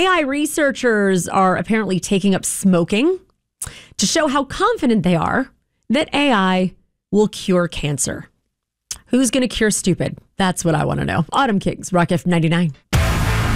AI researchers are apparently taking up smoking to show how confident they are that AI will cure cancer. Who's going to cure stupid? That's what I want to know. Autumn Kings, Rock F 99.